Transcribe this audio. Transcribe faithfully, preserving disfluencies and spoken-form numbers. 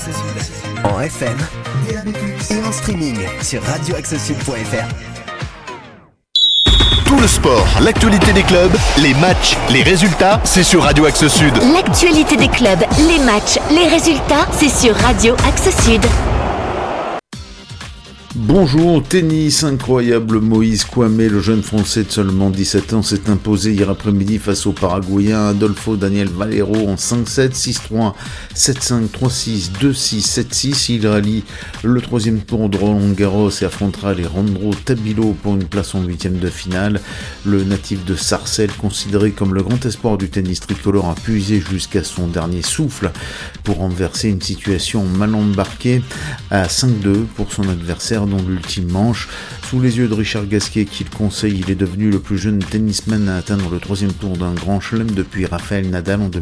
En F M et en streaming sur radio axe sud point f r. Tout le sport, l'actualité des clubs, les matchs, les résultats, c'est sur Radio Axe Sud. L'actualité des clubs, les matchs, les résultats, c'est sur Radio Axe Sud. Bonjour, tennis, incroyable Moïse Kwame, le jeune français de seulement dix-sept ans, s'est imposé hier après-midi face au Paraguayen Adolfo Daniel Valero en cinq sept, six trois, sept cinq, trois six, deux six, sept six. Il rallie le troisième tour de Roland Garros et affrontera Alejandro Tabilo pour une place en huitième de finale. Le natif de Sarcelles, considéré comme le grand espoir du tennis tricolore, a puisé jusqu'à son dernier souffle pour renverser une situation mal embarquée à cinq deux pour son adversaire dans l'ultime manche. Sous les yeux de Richard Gasquet, qui le conseille, il est devenu le plus jeune tennisman à atteindre le troisième tour d'un grand chelem depuis Rafael Nadal en deux mille